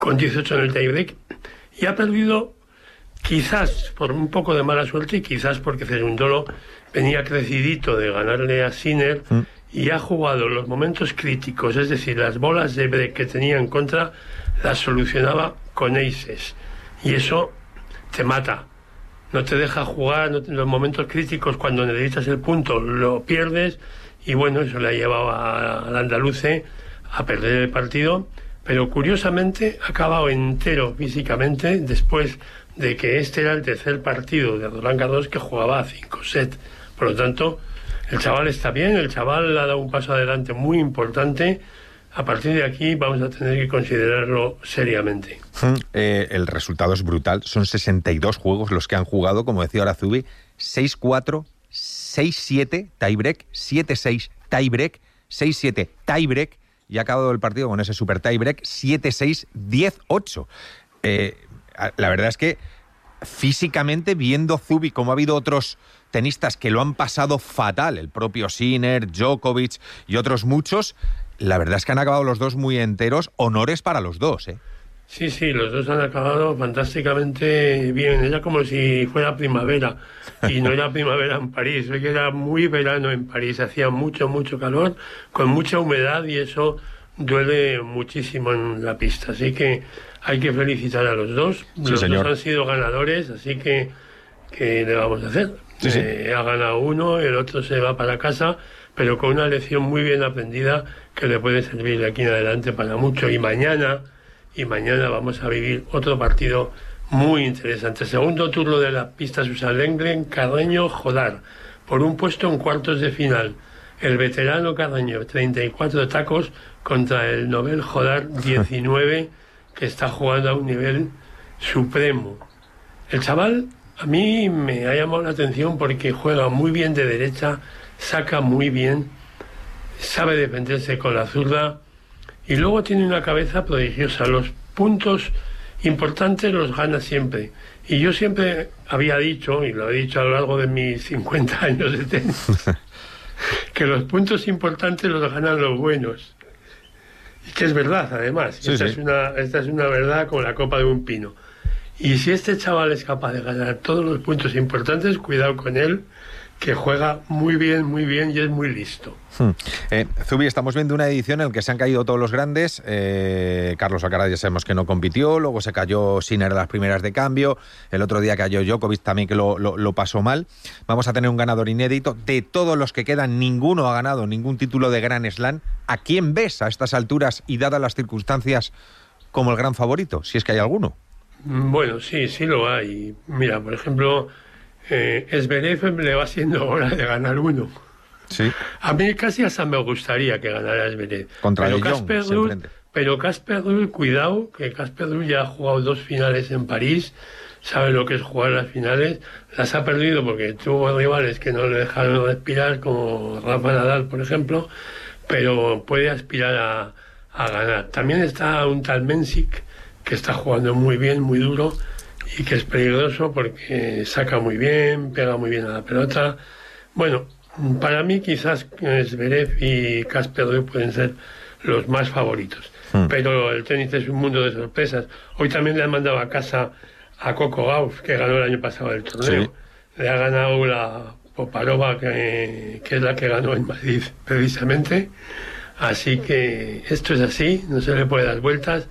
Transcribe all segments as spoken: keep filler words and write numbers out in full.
con dieciocho en el tiebreak, y ha perdido quizás por un poco de mala suerte y quizás porque Cerundolo venía crecidito de ganarle a Sinner mm. y ha jugado los momentos críticos, es decir, las bolas de break que tenía en contra las solucionaba con aces, y eso te mata, no te deja jugar, no te, los momentos críticos cuando necesitas el punto lo pierdes, y bueno, eso le ha llevado a, al andaluce a perder el partido, pero curiosamente ha acabado entero físicamente después de que este era el tercer partido de Roland Garros que jugaba a cinco sets. Por lo tanto, el chaval está bien, el chaval ha dado un paso adelante muy importante. A partir de aquí vamos a tener que considerarlo seriamente. Mm, eh, el resultado es brutal, son sesenta y dos juegos los que han jugado, como decía ahora Zubi, seis cuatro, seis siete, tiebreak, siete seis, tiebreak, seis siete, tiebreak, y ha acabado el partido con ese super tiebreak, siete seis, diez ocho. Eh, la verdad es que físicamente, viendo Zubi como ha habido otros tenistas que lo han pasado fatal, el propio Sinner, Djokovic y otros muchos, la verdad es que han acabado los dos muy enteros. Honores para los dos, ¿eh? Sí, sí, los dos han acabado fantásticamente bien. Era como si fuera primavera, y no era primavera en París, hoy era muy verano en París, hacía mucho, mucho calor, con mucha humedad, y eso duele muchísimo en la pista. Así que hay que felicitar a los dos. Sí, los señor. dos han sido ganadores, así que ¿qué le vamos a hacer? Sí, sí. Eh, ha ganado uno, el otro se va para casa, pero con una lección muy bien aprendida que le puede servir de aquí en adelante para mucho. Y mañana, y mañana vamos a vivir otro partido muy interesante. Segundo turno de la pista Susan Lenglen, Carreño Jodar, por un puesto en cuartos de final. El veterano Carreño, treinta y cuatro tacos, contra el novel Jodar, diecinueve, que está jugando a un nivel supremo. El chaval a mí me ha llamado la atención porque juega muy bien de derecha, saca muy bien, sabe defenderse con la zurda, y luego tiene una cabeza prodigiosa. Los puntos importantes los gana siempre. Y yo siempre había dicho, y lo he dicho a lo largo de mis cincuenta años de tenis, que los puntos importantes los ganan los buenos. Y que es verdad, además. Sí, esta, sí. Es una, esta es una verdad como la copa de un pino. Y si este chaval es capaz de ganar todos los puntos importantes, cuidado con él, que juega muy bien, muy bien y es muy listo. Hmm. Eh, Zubi, estamos viendo una edición en la que se han caído todos los grandes. Eh, Carlos Alcaraz ya sabemos que no compitió, luego se cayó Sinner a las primeras de cambio, el otro día cayó Djokovic también, que lo, lo, lo pasó mal. Vamos a tener un ganador inédito. De todos los que quedan, ninguno ha ganado ningún título de Grand Slam. ¿A quién ves a estas alturas y dadas las circunstancias como el gran favorito, si es que hay alguno? Bueno, sí, sí lo hay. Mira, por ejemplo, eh, Zverev le va siendo hora de ganar uno. Sí. A mí casi hasta me gustaría que ganara Zverev. Contra pero De Jong Casper se Ruud, enfrenta. pero Casper Ruud, cuidado, que Casper Ruud ya ha jugado dos finales en París, sabe lo que es jugar las finales, las ha perdido porque tuvo rivales que no le dejaron respirar, como Rafa Nadal, por ejemplo, pero puede aspirar a, a ganar. También está un tal Mensik, que está jugando muy bien, muy duro, y que es peligroso porque saca muy bien, pega muy bien a la pelota. Bueno, para mí quizás Zverev y Casper Ruud pueden ser los más favoritos. Hmm. Pero el tenis es un mundo de sorpresas. Hoy también le han mandado a casa a Coco Gauff, que ganó el año pasado el torneo. Sí. Le ha ganado la Poparova, que, que es la que ganó en Madrid precisamente. Así que esto es así, no se le puede dar vueltas.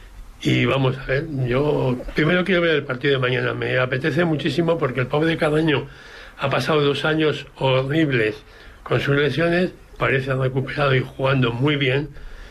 Y vamos a ver, yo primero quiero ver el partido de mañana. Me apetece muchísimo porque el pobre Carreño ha pasado dos años horribles con sus lesiones, parece recuperado y jugando muy bien,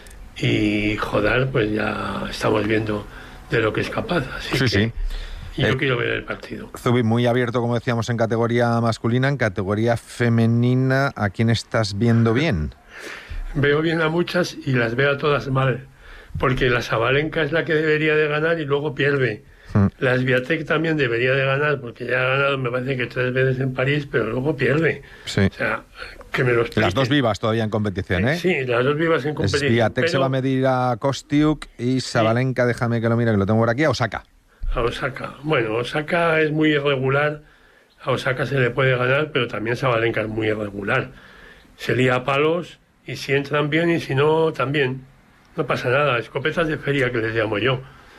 y Jodar, pues ya estamos viendo de lo que es capaz. Así sí, que sí. yo eh, quiero ver el partido. Zubi, muy abierto, como decíamos, en categoría masculina. En categoría femenina, ¿a quién estás viendo bien? Veo bien a muchas y las veo a todas mal, porque la Sabalenka es la que debería de ganar y luego pierde. Mm. La Swiatek también debería de ganar, porque ya ha ganado, me parece que tres veces en París, pero luego pierde. Sí. O sea, que me lo explique. Las dos vivas todavía en competición, ¿eh? Sí, las dos vivas en competición. Swiatek pero... se va a medir a Kostiuk y Sabalenka, sí. Déjame que lo mire, que lo tengo por aquí, a Osaka. A Osaka. Bueno, Osaka es muy irregular. A Osaka se le puede ganar, pero también Sabalenka es muy irregular. Se lía a palos, y si entran bien y si no, también. No pasa nada, escopetas de feria, que les llamo yo.